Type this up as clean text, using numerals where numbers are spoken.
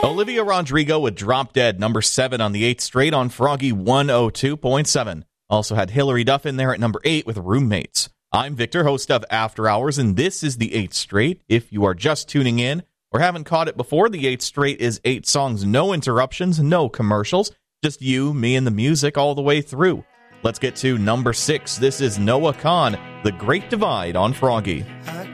Olivia Rodrigo with Drop Dead, number 7 on the 8th straight on Froggy 102.7. Also had Hilary Duff in there at number 8 with Roommates. I'm Victor, host of After Hours, and this is the 8th straight. If you are just tuning in or haven't caught it before, the 8th straight is 8 songs, no interruptions, no commercials, just you, me, and the music all the way through. Let's get to number 6. This is Noah Kahan, The Great Divide on Froggy. I